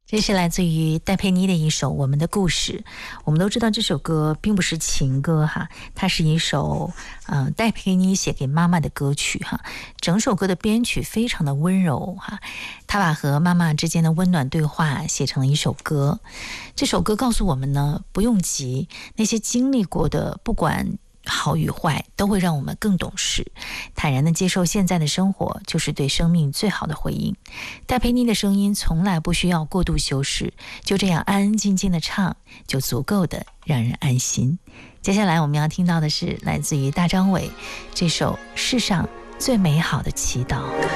这是来自于戴佩妮的一首《我们的故事》。我们都知道这首歌并不是情歌哈，它是一首戴佩妮写给妈妈的歌曲哈。整首歌的编曲非常的温柔哈，她把和妈妈之间的温暖对话写成了一首歌。这首歌告诉我们呢，不用急，那些经历过的不管好与坏都会让我们更懂事，坦然地接受现在的生活就是对生命最好的回应。戴佩妮的声音从来不需要过度修饰，就这样安安静静的唱就足够的让人安心。接下来我们要听到的是来自于大张伟这首《世上最美好的祈祷》。